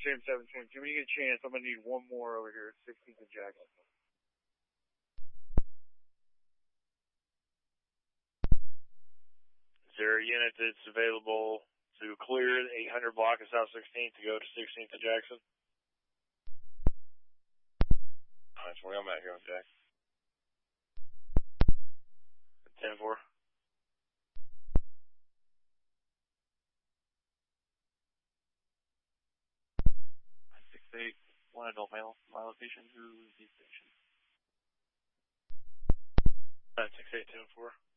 Sam 722. When you get a chance, I'm going to need one more over here at 16th and Jackson. Is there a unit that's available to clear the 800 block of South 16th to go to 16th and Jackson? That's where I'm at here with Jack. 10-4. 6-8, one adult male, my location, who is the station? 968 10-4.